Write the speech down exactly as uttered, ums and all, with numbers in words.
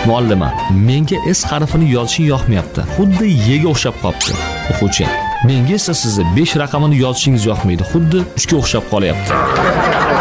Muallima, menga S harfini yozishing yoqmayapti. Xuddi Y ga o'xshab qopti. O'quvchi, menga esa sizni besh raqamini yozishingiz yoqmaydi. Xuddi uch ga o'xshab qolyapti.